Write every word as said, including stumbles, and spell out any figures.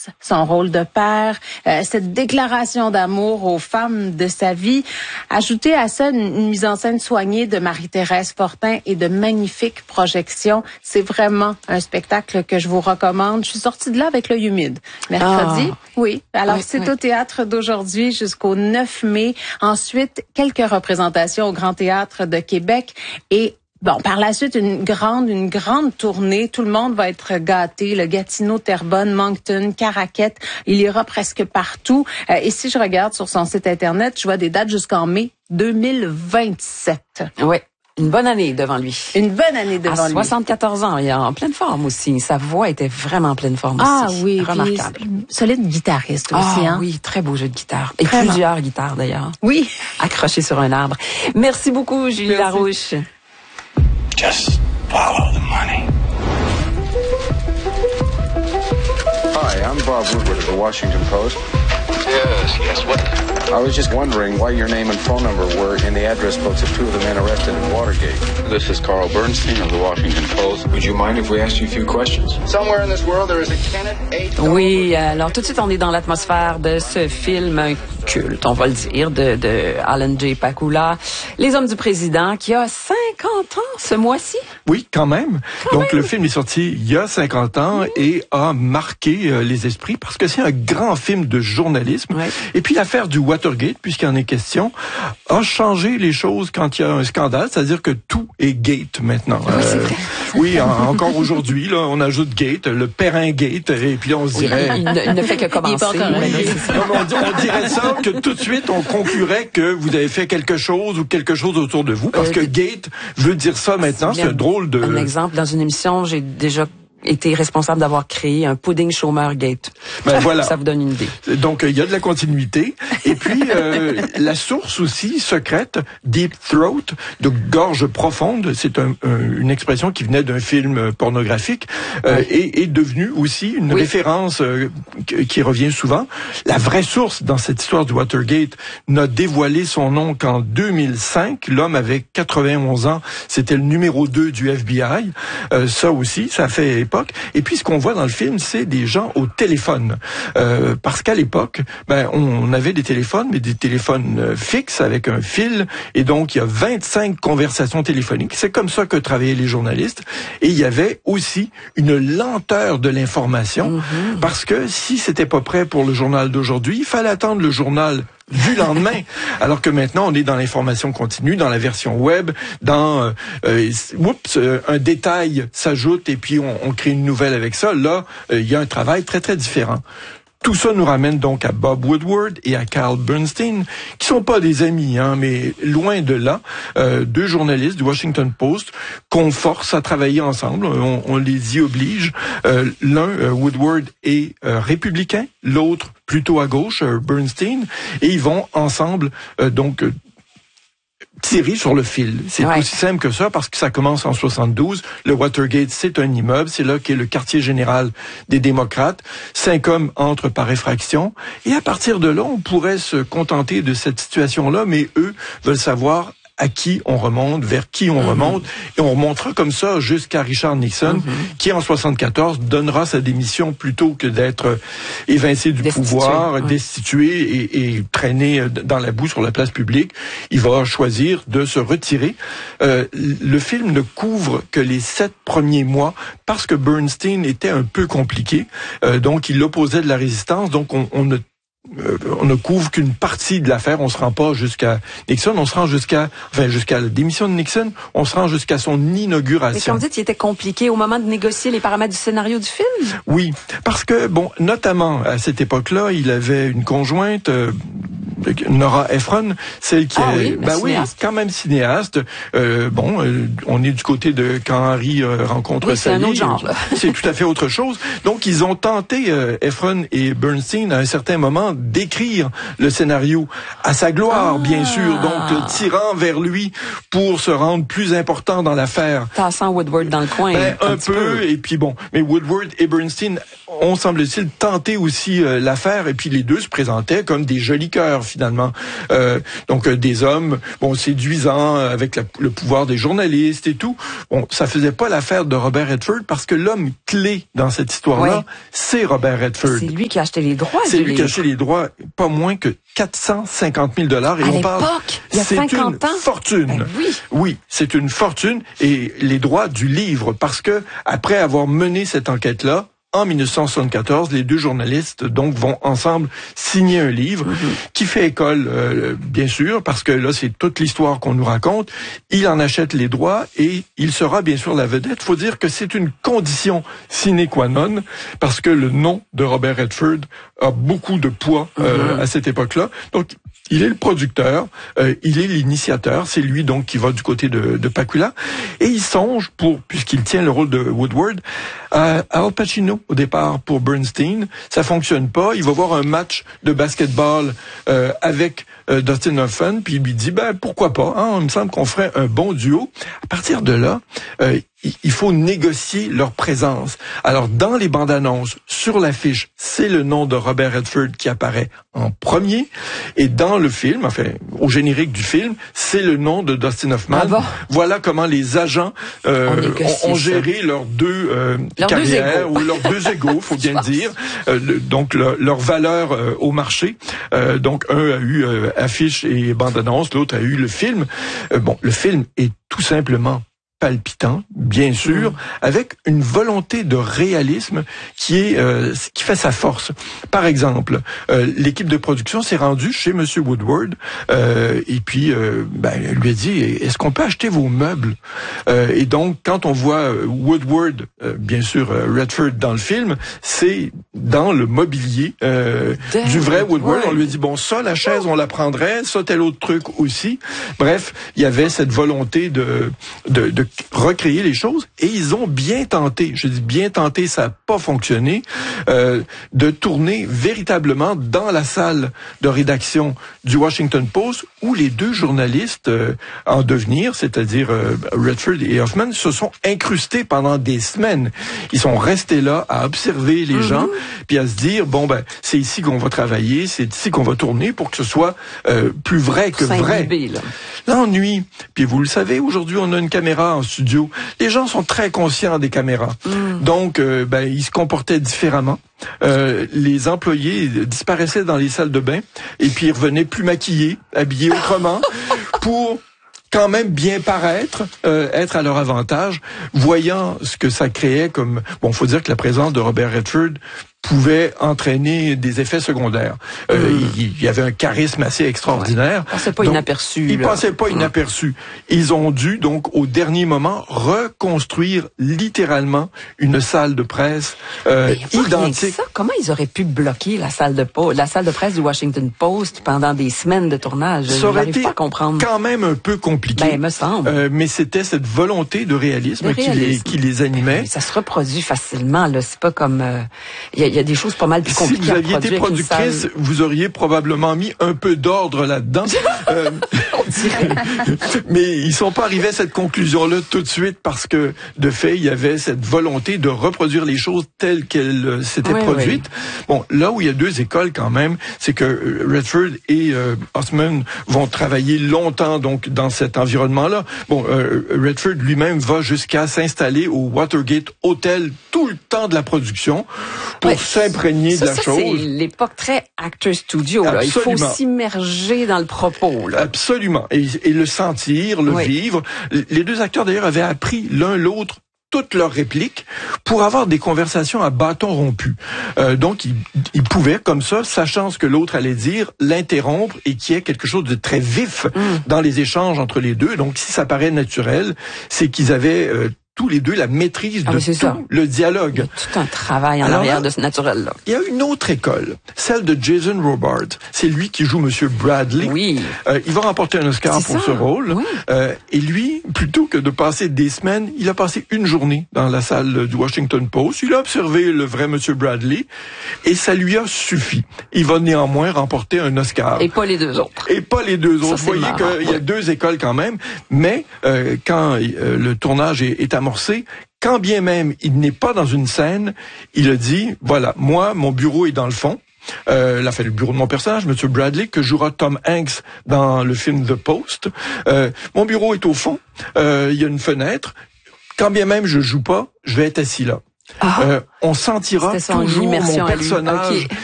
Nice, son rôle de père, euh, cette déclaration d'amour aux femmes de sa vie. Ajoutez à ça une, une mise en scène soignée de Marie-Thérèse Fortin et de magnifiques projections. C'est vraiment un spectacle que je vous recommande. Je suis sortie de là avec l'œil humide. Mercredi, ah. oui. Alors, oui, c'est oui. au théâtre d'aujourd'hui jusqu'au neuf mai. Ensuite, quelques représentations au Grand Théâtre de Québec et bon, par la suite, une grande, une grande tournée. Tout le monde va être gâté. Le Gatineau, Terrebonne, Moncton, Caraquette. Il ira presque partout. Euh, et si je regarde sur son site Internet, je vois des dates jusqu'en mai deux mille vingt-sept. Oui. Une bonne année devant lui. Une bonne année devant à lui. soixante-quatorze ans, il est en pleine forme aussi. Sa voix était vraiment en pleine forme ah, aussi. Ah oui, remarquable. Puis, solide guitariste aussi. Ah hein? oui, très beau jeu de guitare. Et Vraiment. plusieurs guitares d'ailleurs. Oui. Accroché sur un arbre. Merci beaucoup, Julie Merci. Larouche. Just follow the money. Hi, I'm Bob Woodward of the Washington Post. Yes, yes, what? I was just wondering why your name and phone number were in the address books of two of the men arrested at Watergate. This is Carl Bernstein of the Washington Post. Would you mind if we asked you a few questions? Somewhere in this world there is a Kenneth A. Oui, alors tout de suite on est dans l'atmosphère de ce film, un culte, on va le dire, de, de Alan J. Pakula, Les Hommes du Président, qui a cinquante ans ce mois-ci. Oui, quand même. Quand Donc même. le film est sorti il y a cinquante ans mmh. et a marqué euh, les esprits parce que c'est un grand film de journalisme. Ouais. Et puis l'affaire du Watergate, puisqu'il en est question, a changé les choses quand il y a un scandale, c'est-à-dire que tout est gate maintenant. Oui, euh, c'est vrai. Oui, en, encore aujourd'hui, là, on ajoute gate, le Perrin gate, et puis on se dirait... Oui, il, ne, il ne fait que commencer. Oui, on, on dirait ça que tout de suite on conclurait que vous avez fait quelque chose ou quelque chose autour de vous, parce euh, que gate veut dire ça maintenant, c'est un drôle de... Un exemple, dans une émission, j'ai déjà été responsable d'avoir créé un pudding chômeur gate. Ben voilà. Ça vous donne une idée. Donc il y a de la continuité et puis euh, la source aussi secrète, Deep Throat, de gorge profonde, c'est un, un, une expression qui venait d'un film pornographique euh, oui. et est devenue aussi une oui. référence euh, qui revient souvent. La vraie source dans cette histoire du Watergate n'a dévoilé son nom qu'en deux mille cinq. L'homme avait quatre-vingt-onze ans, c'était le numéro deux du F B I. Euh, ça aussi, ça fait époque. Et puis, ce qu'on voit dans le film, c'est des gens au téléphone. Euh, parce qu'à l'époque, ben, on avait des téléphones, mais des téléphones euh, fixes avec un fil. Et donc, il y a vingt-cinq conversations téléphoniques. C'est comme ça que travaillaient les journalistes. Et il y avait aussi une lenteur de l'information. Mm-hmm. Parce que si c'était pas prêt pour le journal d'aujourd'hui, il fallait attendre le journal du lendemain, alors que maintenant on est dans l'information continue, dans la version web, dans euh, euh, oups, euh, un détail s'ajoute et puis on, on crée une nouvelle avec ça. Là, il euh, y a un travail très très différent. Tout ça nous ramène donc à Bob Woodward et à Carl Bernstein, qui sont pas des amis, hein, mais loin de là, euh, deux journalistes du Washington Post qu'on force à travailler ensemble, on, on les y oblige. Euh, l'un, euh, Woodward, est euh, républicain, l'autre plutôt à gauche, euh, Bernstein, et ils vont ensemble euh, donc euh, tirer sur le fil. C'est ouais. aussi simple que ça parce que ça commence en soixante-douze. Le Watergate, c'est un immeuble. C'est là qu'est le quartier général des démocrates. Cinq hommes entrent par effraction. Et à partir de là, on pourrait se contenter de cette situation-là, mais eux veulent savoir à qui on remonte, vers qui on mm-hmm. remonte, et on remontera comme ça jusqu'à Richard Nixon, mm-hmm. qui en soixante-quatorze donnera sa démission plutôt que d'être évincé du destitué, pouvoir, ouais. destitué et, et traîné dans la boue sur la place publique. Il va choisir de se retirer. Euh, le film ne couvre que les sept premiers mois parce que Bernstein était un peu compliqué, euh, donc il opposait de la résistance, donc on, on ne Euh, on ne couvre qu'une partie de l'affaire, on se rend pas jusqu'à Nixon, on se rend jusqu'à, enfin, jusqu'à la démission de Nixon, on se rend jusqu'à son inauguration. Mais comme vous dites, il était compliqué au moment de négocier les paramètres du scénario du film? Oui, parce que, bon, notamment, à cette époque-là, il avait une conjointe, euh, Nora Ephron, celle qui ah est, oui, bah oui, quand même cinéaste. Euh, bon, euh, on est du côté de quand Harry euh, rencontre oui, Sally. C'est un autre genre, là. C'est tout à fait autre chose. Donc, ils ont tenté, euh, Ephron et Bernstein, à un certain moment, d'écrire le scénario à sa gloire, ah. bien sûr, donc euh, tirant vers lui pour se rendre plus important dans l'affaire. Tassant Woodward dans le coin. Ben, un, un peu, peu, et puis bon, mais Woodward et Bernstein ont, semble-t-il, tenté aussi euh, l'affaire, et puis les deux se présentaient comme des jolis cœurs, finalement. Euh, donc euh, des hommes, bon, séduisants, euh, avec la, le pouvoir des journalistes et tout. Bon, ça faisait pas l'affaire de Robert Redford parce que l'homme clé dans cette histoire-là, oui. c'est Robert Redford. C'est lui qui a acheté les droits. C'est lui livre. qui a acheté les droits, pas moins que quatre cent cinquante mille dollars. Et à on parle, il y a c'est cinquante une ans. fortune. Ben oui. Oui, c'est une fortune et les droits du livre parce que après avoir mené cette enquête-là, en dix-neuf cent soixante-quatorze, les deux journalistes donc vont ensemble signer un livre mm-hmm. qui fait école, euh, bien sûr, parce que là c'est toute l'histoire qu'on nous raconte. Il en achète les droits et il sera bien sûr la vedette. Faut dire que c'est une condition sine qua non parce que le nom de Robert Redford a beaucoup de poids euh, mm-hmm. à cette époque-là. Donc il est le producteur, euh, il est l'initiateur, c'est lui donc qui va du côté de, de Pakula, et il songe pour, puisqu'il tient le rôle de Woodward, à, à Al Pacino au départ pour Bernstein. Ça fonctionne pas, il va voir un match de basketball euh, avec euh, Dustin Hoffman, puis il lui dit ben pourquoi pas, hein, il me semble qu'on ferait un bon duo. À partir de là, euh, il faut négocier leur présence. Alors, dans les bandes annonces, sur l'affiche, c'est le nom de Robert Redford qui apparaît en premier. Et dans le film, enfin, au générique du film, c'est le nom de Dustin Hoffman. Ah bon? Voilà comment les agents euh, ont, ont géré leurs deux euh, leurs carrières, deux ou leurs deux égos, faut bien le dire. Euh, le, donc, le, leur valeur euh, au marché. Euh, donc, un a eu euh, affiche et bande annonce, l'autre a eu le film. Euh, bon, le film est tout simplement palpitant, bien sûr, mmh. avec une volonté de réalisme qui est euh, qui fait sa force. Par exemple, euh, l'équipe de production s'est rendue chez Monsieur Woodward euh, et puis euh, ben, elle lui a dit est-ce qu'on peut acheter vos meubles euh, et donc quand on voit Woodward, euh, bien sûr euh, Redford dans le film, c'est dans le mobilier euh, du vrai Woodward. On lui a dit bon ça la chaise on la prendrait, ça tel autre truc aussi. Bref, il y avait cette volonté de de, de recréer les choses et ils ont bien tenté, je dis bien tenté, ça n'a pas fonctionné, euh, de tourner véritablement dans la salle de rédaction du Washington Post où les deux journalistes euh, en devenir, c'est-à-dire euh, Redford et Hoffman, se sont incrustés pendant des semaines. Ils sont restés là à observer les mm-hmm. gens puis à se dire bon ben c'est ici qu'on va travailler, c'est ici qu'on va tourner pour que ce soit euh, plus vrai que vrai. L'ennui, puis vous le savez, aujourd'hui on a une caméra en studio. Les gens sont très conscients des caméras. Mm. Donc, euh, ben, ils se comportaient différemment. Euh, les employés disparaissaient dans les salles de bain et puis ils revenaient plus maquillés, habillés autrement pour quand même bien paraître, euh, être à leur avantage, voyant ce que ça créait comme... Bon, faut dire que la présence de Robert Redford pouvait entraîner des effets secondaires. Euh, mmh. il, il y avait un charisme assez extraordinaire. Ouais. Il passait pas donc, inaperçu. Il passait pas mmh. inaperçu. Ils ont dû, donc, au dernier moment, reconstruire littéralement une salle de presse euh, identique. Ça, comment ils auraient pu bloquer la salle de po- la salle de presse du Washington Post pendant des semaines de tournage? Ça aurait été pas à comprendre. Quand même un peu compliqué. Ben, me semble. Euh, mais c'était cette volonté de réalisme, de réalisme. Qui, les, qui les animait. Ben, ça se reproduit facilement, là. C'est pas comme... Euh, y a, il y a des choses pas mal plus compliquées. Si vous aviez été productrice, vous auriez probablement mis un peu d'ordre là-dedans. euh, mais ils sont pas arrivés à cette conclusion-là tout de suite parce que, de fait, il y avait cette volonté de reproduire les choses telles qu'elles euh, s'étaient oui, produites. Oui. Bon, là où il y a deux écoles quand même, c'est que Redford et euh, Hoffman vont travailler longtemps donc dans cet environnement-là. Bon, euh, Redford lui-même va jusqu'à s'installer au Watergate Hotel tout le temps de la production pour ouais. s'imprégner ça, de la ça, chose. C'est l'époque très actor studio. Là. Il faut s'immerger dans le propos. Là. Absolument. Et, et le sentir, le oui. vivre. Les deux acteurs, d'ailleurs, avaient appris l'un l'autre toutes leurs répliques pour avoir des conversations à bâton rompu. Euh, donc, ils, ils pouvaient, comme ça, sachant ce que l'autre allait dire, l'interrompre et qu'il y ait quelque chose de très vif mm. dans les échanges entre les deux. Donc, si ça paraît naturel, c'est qu'ils avaient... Euh, tous les deux la maîtrise ah, de tout ça. Le dialogue. Il y a tout un travail en Alors arrière là, de ce naturel-là. Il y a une autre école, celle de Jason Robart. C'est lui qui joue Monsieur Bradley. Oui. Euh, il va remporter un Oscar C'est pour ça. ce rôle. Oui. Euh, et lui, plutôt que de passer des semaines, il a passé une journée dans la salle du Washington Post. Il a observé le vrai Monsieur Bradley et ça lui a suffi. Il va néanmoins remporter un Oscar. Et pas les deux autres. Et pas les deux autres. Ça, Vous voyez qu'il y a ouais. deux écoles quand même. Mais euh, quand euh, le tournage est, est amorcé, quand bien même il n'est pas dans une scène, il a dit, voilà, moi, mon bureau est dans le fond. Euh, là, fait le bureau de mon personnage, Monsieur Bradley, que jouera Tom Hanks dans le film The Post. Euh, mon bureau est au fond. Euh, il y a une fenêtre. Quand bien même je joue pas, je vais être assis là. Ah, euh, on sentira toujours mon personnage. Okay.